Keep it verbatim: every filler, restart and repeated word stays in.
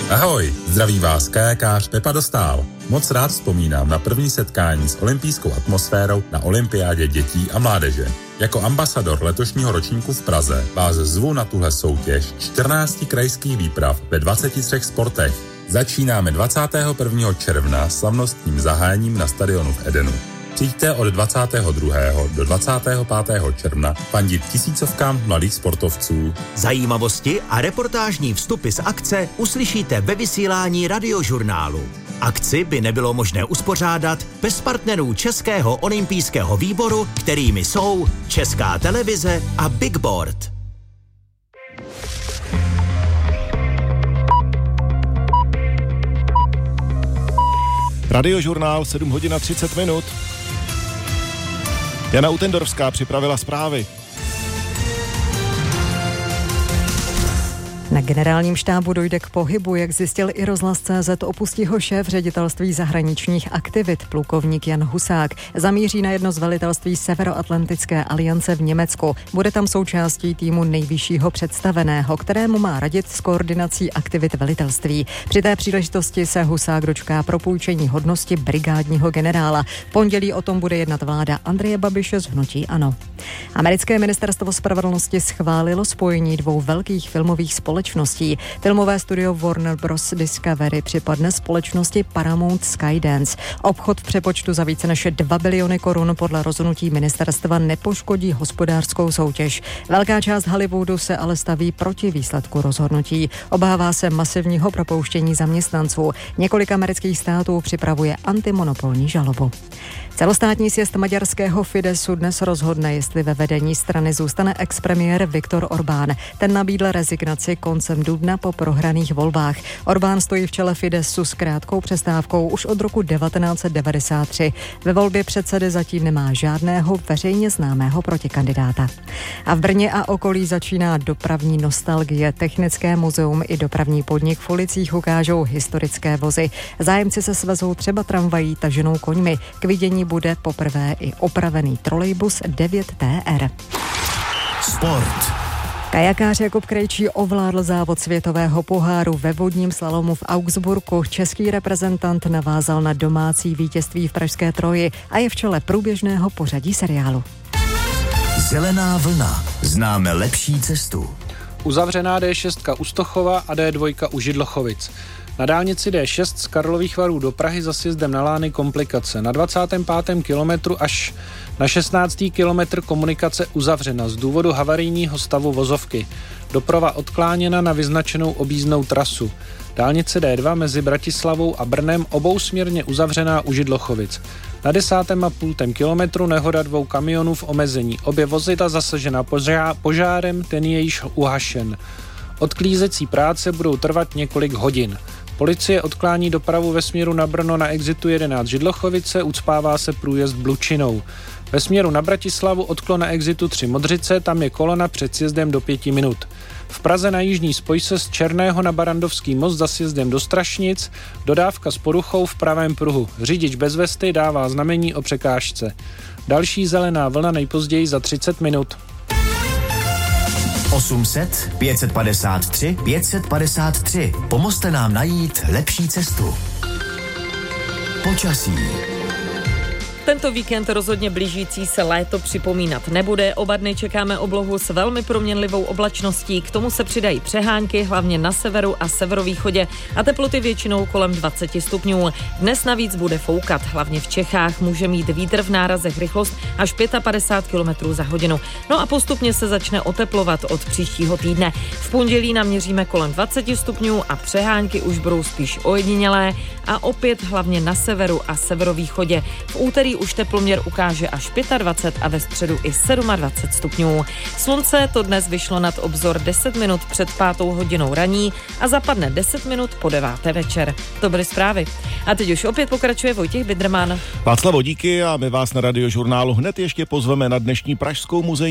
Ahoj, zdraví vás kajakář Pepa Dostál. Moc rád vzpomínám na první setkání s olympijskou atmosférou na olympiádě dětí a mládeže. Jako ambasador letošního ročníku v Praze vás zvu na tuhle soutěž čtrnácti krajských výprav ve dvaceti třech sportech. Začínáme dvacátého prvního června slavnostním zahájením na stadionu v Edenu. Přijďte od dvacátého druhého do dvacátého pátého června fandit tisícovkám mladých sportovců. Zajímavosti a reportážní vstupy z akce uslyšíte ve vysílání Radiožurnálu. Akci by nebylo možné uspořádat bez partnerů Českého olympijského výboru, kterými jsou Česká televize a Big Board. Radiožurnál sedm hodin a třicet minut. Jana Utendorská připravila zprávy. Na generálním štábu dojde k pohybu, jak zjistil i rozhlas tečka cé zet, opustí ho šéf ředitelství zahraničních aktivit, plukovník Jan Husák. Zamíří na jedno z velitelství Severoatlantické aliance v Německu. Bude tam součástí týmu nejvyššího představeného, kterému má radit s koordinací aktivit velitelství. Při té příležitosti se Husák dočká propůjčení hodnosti brigádního generála. V pondělí o tom bude jednat vláda Andreje Babiše z hnutí ANO. Americké ministerstvo spravedlnosti schválilo spojení dvou velkých filmových společností. Filmové studio Warner Bros. Discovery připadne společnosti Paramount Skydance. Obchod v přepočtu za více než dva biliony korun podle rozhodnutí ministerstva nepoškodí hospodářskou soutěž. Velká část Hollywoodu se ale staví proti výsledku rozhodnutí. Obává se masivního propouštění zaměstnanců. Několik amerických států připravuje antimonopolní žalobu. Celostátní sjezd maďarského Fidesu dnes rozhodne, jestli ve vedení strany zůstane expremiér Viktor Orbán. Ten nabídl rezignaci koncem dubna po prohraných volbách. Orbán stojí v čele Fidesu s krátkou přestávkou už od roku devatenáct set devadesát tři. Ve volbě předsedy zatím nemá žádného veřejně známého protikandidáta. A v Brně a okolí začíná dopravní nostalgie. Technické muzeum i dopravní podnik v ulicích ukážou historické vozy. Zájemci se svezou třeba tramvají taženou koňmi. K vidění bude poprvé i opravený trolejbus devět T R. Sport. Kajakář Jakub Krejčí ovládl závod světového poháru ve vodním slalomu v Augsburgu. Český reprezentant navázal na domácí vítězství v pražské Troji a je v čele průběžného pořadí seriálu. Zelená vlna. Známe lepší cestu. Uzavřená D šest u Stochova a D dva u Židlochovic. Na dálnici D šest z Karlových Varů do Prahy za sjezdem na Lány komplikace. Na dvacátém pátém kilometru až na šestnáctý kilometr komunikace uzavřena z důvodu havarijního stavu vozovky. Doprava odkláněna na vyznačenou objízdnou trasu. Dálnice D dva mezi Bratislavou a Brnem obousměrně uzavřená u Židlochovic. Na desátém a půltém kilometru nehoda dvou kamionů v omezení. Obě vozidla zasažena požá- požárem, ten je již uhašen. Odklízecí práce budou trvat několik hodin. Policie odklání dopravu ve směru na Brno na exitu jedenáct Židlochovice, ucpává se průjezd Blučinou. Ve směru na Bratislavu odklon na exitu tři Modřice, tam je kolona před sjezdem do pěti minut. V Praze na jižní spojce z Černého na Barandovský most za sjezdem do Strašnic, dodávka s poruchou v pravém pruhu. Řidič bez vesty dává znamení o překážce. Další zelená vlna nejpozději za třicet minut. osm set, pět set padesát tři, pět set padesát tři. Pomozte nám najít lepší cestu. Počasí. Tento víkend rozhodně blížící se léto připomínat nebude. Oba dny čekáme oblohu s velmi proměnlivou oblačností. K tomu se přidají přehánky, hlavně na severu a severovýchodě a teploty většinou kolem dvacet stupňů. Dnes navíc bude foukat, hlavně v Čechách. Může mít vítr v nárazech rychlost až padesát pět kilometrů za hodinu. No a postupně se začne oteplovat od příštího týdne. V pondělí naměříme kolem dvacet stupňů a přehánky už budou spíš ojedinělé a opět hlavně na severu a severovýchodě. V úterý už teploměr ukáže až dvacet pět a ve středu i dvacet sedm stupňů. Slunce to dnes vyšlo nad obzor deset minut před pátou hodinou raní a zapadne deset minut po deváté večer. To byly zprávy. A teď už opět pokračuje Vojtěch Bidrman. Václav, díky a my vás na Radiožurnálu hned ještě pozveme na dnešní pražskou muzejní